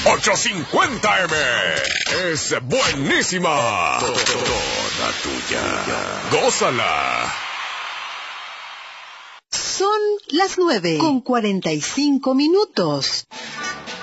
850M. Es buenísima. Toda tuya. Gózala. Son las 9:45.